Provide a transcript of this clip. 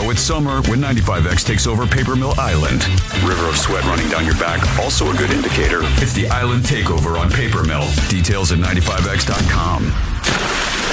So it's summer when 95X takes over Paper Mill Island. River of sweat running down your back, also a good indicator. It's the Island Takeover on Paper Mill. Details at 95X.com.